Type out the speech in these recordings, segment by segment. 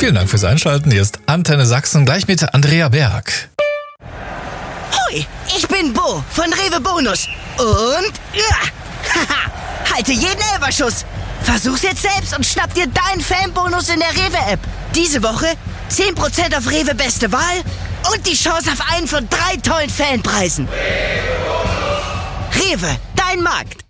Vielen Dank fürs Einschalten. Hier ist Antenne Sachsen, gleich mit Andrea Berg. Hoi, ich bin Bo von Rewe Bonus. Und haha, halte jeden Elferschuss. Versuch's jetzt selbst und schnapp dir deinen Fanbonus in der Rewe-App. Diese Woche 10% auf Rewe Beste Wahl und die Chance auf einen von 3 tollen Fanpreisen. Rewe, dein Markt.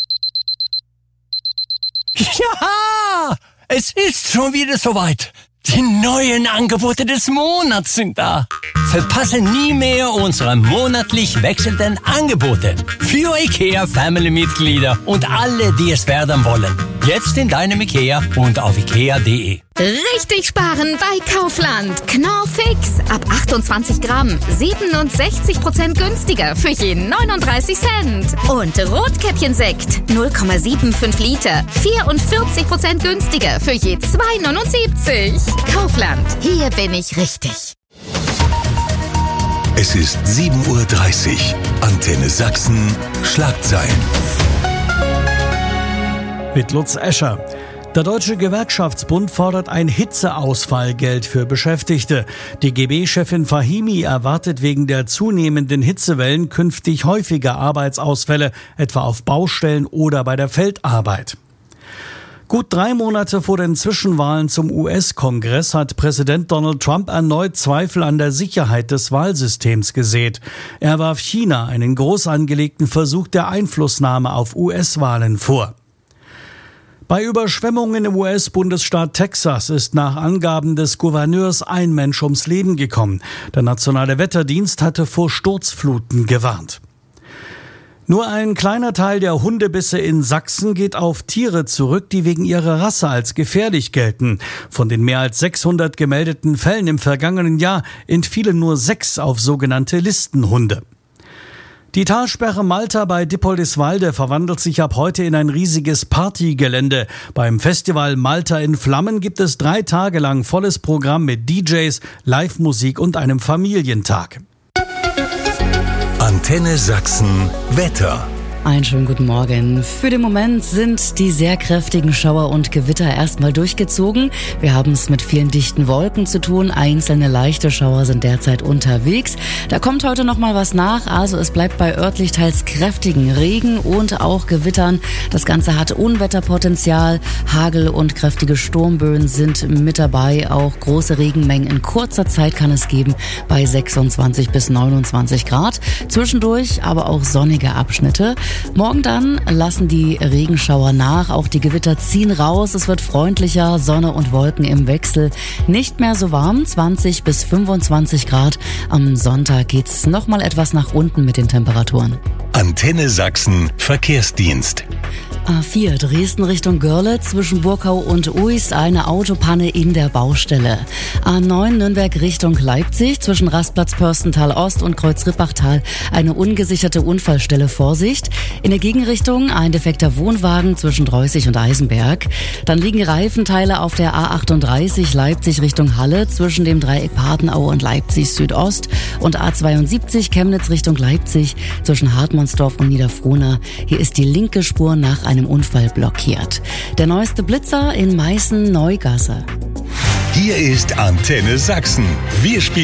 Ja, es ist schon wieder soweit. Die neuen Angebote des Monats sind da. Verpasse nie mehr unsere monatlich wechselnden Angebote für IKEA-Family-Mitglieder und alle, die es werden wollen. Jetzt in deinem IKEA und auf ikea.de. Richtig sparen bei Kaufland. Knorr Fix. Ab 28 Gramm. 67% günstiger für je 39 Cent. Und Rotkäppchensekt. 0,75 Liter. 44% günstiger für je 2,79. Kaufland. Hier bin ich richtig. Es ist 7:30 Uhr. Antenne Sachsen. Schlagzeilen. Mit Lutz Escher. Der Deutsche Gewerkschaftsbund fordert ein Hitzeausfallgeld für Beschäftigte. Die DGB-Chefin Fahimi erwartet wegen der zunehmenden Hitzewellen künftig häufiger Arbeitsausfälle, etwa auf Baustellen oder bei der Feldarbeit. Gut 3 Monate vor den Zwischenwahlen zum US-Kongress hat Präsident Donald Trump erneut Zweifel an der Sicherheit des Wahlsystems gesät. Er warf China einen groß angelegten Versuch der Einflussnahme auf US-Wahlen vor. Bei Überschwemmungen im US-Bundesstaat Texas ist nach Angaben des Gouverneurs ein Mensch ums Leben gekommen. Der Nationale Wetterdienst hatte vor Sturzfluten gewarnt. Nur ein kleiner Teil der Hundebisse in Sachsen geht auf Tiere zurück, die wegen ihrer Rasse als gefährlich gelten. Von den mehr als 600 gemeldeten Fällen im vergangenen Jahr entfielen nur 6 auf sogenannte Listenhunde. Die Talsperre Malta bei Dippoldiswalde verwandelt sich ab heute in ein riesiges Partygelände. Beim Festival Malta in Flammen gibt es 3 Tage lang volles Programm mit DJs, Live-Musik und einem Familientag. Antenne Sachsen Wetter. Einen schönen guten Morgen. Für den Moment sind die sehr kräftigen Schauer und Gewitter erstmal durchgezogen. Wir haben es mit vielen dichten Wolken zu tun. Einzelne leichte Schauer sind derzeit unterwegs. Da kommt heute noch mal was nach. Also es bleibt bei örtlich teils kräftigen Regen und auch Gewittern. Das Ganze hat Unwetterpotenzial. Hagel und kräftige Sturmböen sind mit dabei. Auch große Regenmengen in kurzer Zeit kann es geben bei 26 bis 29 Grad. Zwischendurch aber auch sonnige Abschnitte. Morgen dann lassen die Regenschauer nach, auch die Gewitter ziehen raus, es wird freundlicher, Sonne und Wolken im Wechsel, nicht mehr so warm, 20 bis 25 Grad. Am Sonntag geht's nochmal etwas nach unten mit den Temperaturen. Antenne Sachsen Verkehrsdienst. A4 Dresden Richtung Görle, zwischen Burkau und Uist eine Autopanne in der Baustelle. A9 Nürnberg Richtung Leipzig, zwischen Rastplatz Pörstental Ost und Kreuz-Rippachtal eine ungesicherte Unfallstelle, Vorsicht. In der Gegenrichtung ein defekter Wohnwagen zwischen Dreußig und Eisenberg. Dann liegen Reifenteile auf der A38 Leipzig Richtung Halle, zwischen dem Dreieck Patenau und Leipzig Südost und A72 Chemnitz Richtung Leipzig, zwischen Hartmannsdorf und Niederfrohna. Hier ist die linke Spur nach einem Unfall blockiert. Der neueste Blitzer in Meißen-Neugasse. Hier ist Antenne Sachsen. Wir spielen